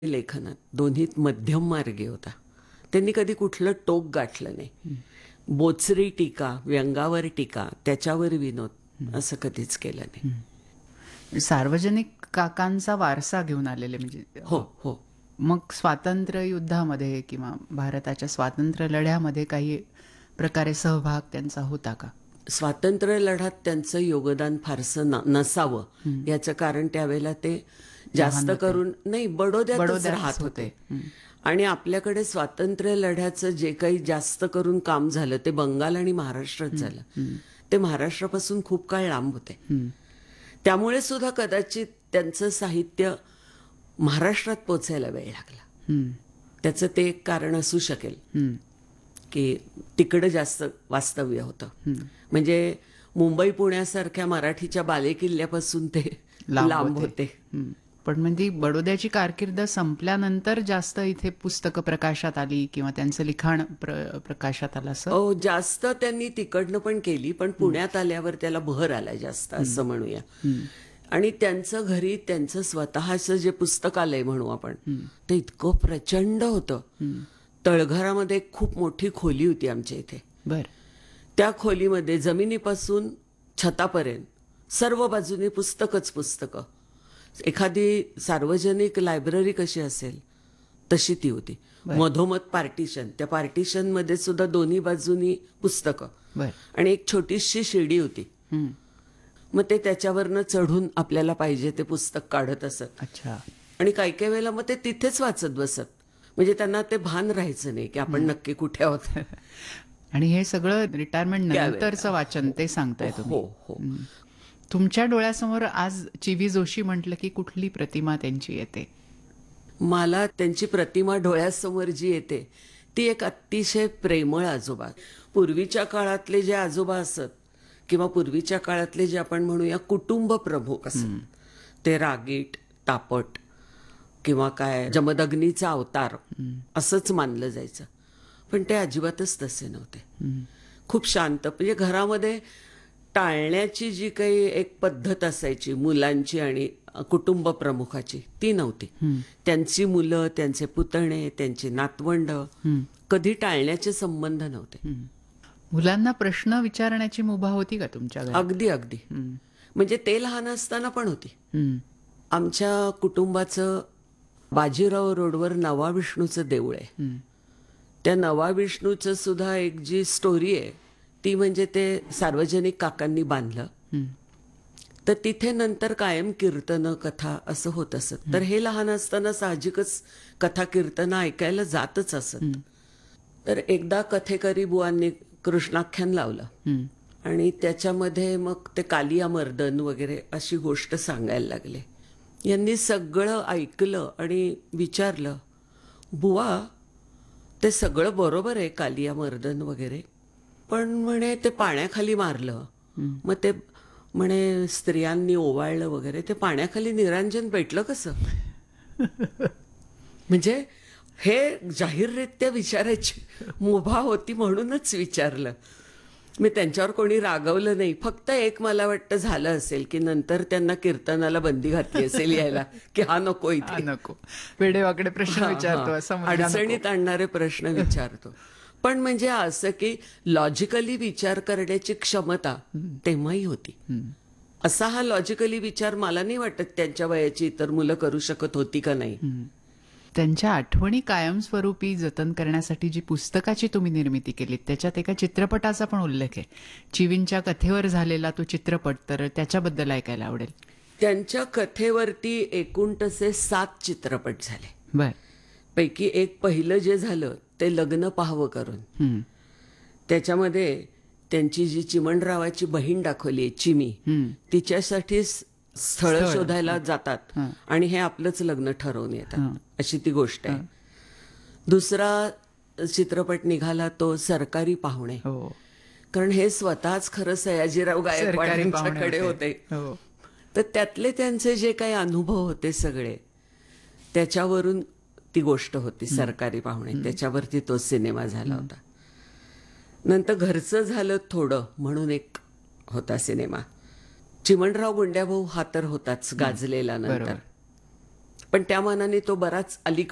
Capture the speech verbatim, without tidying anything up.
लेखनात दोन्हीत मध्यम मार्गी होता. त्यांनी कधी कुठलं टोक गाठलं नाही. बोचरी टीका, व्यंगावर टीका, त्याच्यावर विनोद असं कधीच केलं नाही. सार्वजनिक काकांचा वारसा घेऊन आलेले म्हणजे हो हो. मग स्वातंत्र्य युद्धामध्ये किंवा भारताच्या स्वातंत्र्य लढ्यामध्ये काही प्रकारे सहभाग त्यांचा होता का? स्वातंत्र्य लढ्यात त्यांचं योगदान फारसं न- नसावं याचं कारण त्यावेळेला ते जास्त करून नाही बडोद्यातच राहत होते. आणि आपल्याकडे स्वातंत्र्य लढ्याचं जे काही जास्त करून काम झालं ते बंगाल आणि महाराष्ट्रात झालं. ते महाराष्ट्रापासून खूप काळ लांब होते. त्यामुळे सुद्धा कदाचित त्यांचं साहित्य महाराष्ट्रात पोचायला वेळ लागला. त्याचं ते एक कारण असू शकेल की तिकडं जास्त वास्तव्य होतं. म्हणजे मुंबई पुण्यासारख्या मराठीच्या बालेकिल्ल्यापासून ते लांब होते. पण म्हणजे बडोद्याची कारकीर्द संपल्यानंतर जास्त इथे पुस्तकं प्रकाशात आली किंवा त्यांचं लिखाण प्र, प्रकाशात आलं असं? हो, जास्त त्यांनी तिकडनं पण केली, पण पुण्यात आल्यावर त्याला भर आला जास्त असं म्हणूया. आणि त्यांचं घरी त्यांचं स्वतःचं जे पुस्तकालय म्हणू आपण ते इतकं प्रचंड होतं. तळघरामध्ये एक खूप मोठी खोली होती आमच्या इथे. बर. त्या खोलीमध्ये जमिनीपासून छतापर्यंत सर्व बाजूने पुस्तकच पुस्तकं. एखादी सार्वजनिक लायब्ररी कशी असेल तशी ती होती. मधोमध पार्टिशन, त्या पार्टिशन मध्ये सुद्धा दोन्ही बाजूनी पुस्तकं आणि एक छोटीशी शिडी होती. मग ते त्याच्यावरनं चढून आपल्याला पाहिजे ते पुस्तक काढत असत. अच्छा. आणि काही काही वेळेला मग ते तिथेच वाचत बसत. म्हणजे त्यांना ते भान राहायचं नाही की आपण नक्की कुठे आहोत. आणि हे सगळं रिटायरमेंट नंतरचं वाचन ते सांगताय तुम्ही? हो हो. तुमच्या डोळ्यासमोर आज चि वी जोशी म्हटलं की कुठली प्रतिमा त्यांची येते? मला त्यांची प्रतिमा डोळ्यासमोर जी येते ती एक अतिशय प्रेमळ आजोबा. पूर्वीच्या काळातले जे आजोबा असत किंवा पूर्वीच्या काळातले जे आपण म्हणूया कुटुंब प्रमुख असत, ते रागीट, तापट किंवा काय जमदग्नीचा अवतार असंच मानलं जायचं. पण ते अजिबातच तसे नव्हते. खूप शांत. म्हणजे घरामध्ये टाळण्याची जी काही एक पद्धत असायची मुलांची आणि कुटुंब प्रमुखाची ती नव्हती. त्यांची मुलं, त्यांचे पुतणे, त्यांची नातवंड कधी टाळण्याचे संबंध नव्हते. मुलांना प्रश्न विचारण्याची मुभा होती का तुमच्या घरात? अगदी अगदी. म्हणजे ते लहान असताना पण होती. आमच्या कुटुंबाचं बाजीराव रोडवर नवा विष्णूचं देऊळ आहे. त्या नवा विष्णूचं सुद्धा एक जी स्टोरी आहे ती म्हणजे ते सार्वजनिक काकांनी बांधलं. तर तिथे नंतर कायम कीर्तन कथा असं होत असत. तर हे लहान असताना साहजिकच कथा कीर्तन ऐकायला जातच असत. तर एकदा कथेकरी बुवांनी कृष्णाख्यान लावलं आणि त्याच्यामध्ये मग ते कालिया मर्दन वगैरे अशी गोष्ट सांगायला लागले. यांनी सगळं ऐकलं आणि विचारलं, बुवा ते सगळं बरोबर आहे कालिया मर्दन वगैरे, पण म्हणे ते पाण्याखाली मारलं, मग ते म्हणे स्त्रियांनी ओवाळलं वगैरे, ते पाण्याखाली निरांजन पेटलं कसं? म्हणजे हे जाहीररित्या विचारायची मुभा होती म्हणूनच विचारलं. मी त्यांच्यावर कोणी रागवलं नाही. फक्त एक मला वाटतं झालं असेल की नंतर त्यांना कीर्तनाला बंदी घातली असेल यायला की हा नको, इथे नको, वेडेवाकडे प्रश्न विचारतो असं, अडचणीत आणणारे प्रश्न विचारतो. पण म्हणजे असं की लॉजिकली विचार करण्याची क्षमता तेव्हाही होती. असा हा लॉजिकली विचार मला नाही वाटत त्यांच्या वयाची इतर मुलं करू शकत होती का नाही. त्यांच्या आठवणी कायमस्वरूपी जतन करण्यासाठी जी पुस्तकाची तुम्ही निर्मिती केली त्याच्यात एका चित्रपटाचा पण उल्लेख आहे. चिवींच्या कथेवर झालेला तो चित्रपट, तर त्याच्याबद्दल ऐकायला आवडेल. त्यांच्या कथेवरती एकूण तसे सात चित्रपट झाले. बर. पैकी एक पहिलं जे झालं ते लग्न पाहावं करून, त्याच्यामध्ये त्यांची जी चिमणरावाची बहीण दाखवली चिमी, तिच्यासाठी स्थळ शोधायला जातात आणि हे आपलंच लग्न ठरवून येतात अशी ती गोष्ट आहे. दुसरा चित्रपट निघाला तो सरकारी पाहुणे. कारण हे स्वतःच खरं सयाजीराव गायकवाडांच्याकडे होते. तर त्यातले त्यांचे जे काही अनुभव होते सगळे त्याच्यावरून ती गोष्ट होती सरकारी पाहुणे. त्याच्यावरती तो सिनेमा झाला होता. नंतर घरचं झालं थोडं म्हणून एक होता सिनेमा. चिमणराव गुंड्याभाऊ हा तर होताच गाजलेला. नंतर पण त्या मानाने तो बराच अलीकडे